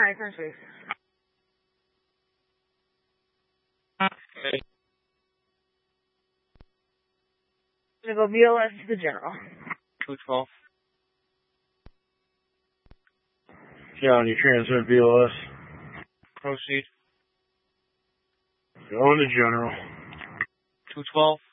Alright, first base. Okay. I'm gonna go BOS to the general. 212. John, you transmit BOS. Proceed. Going to general. 212.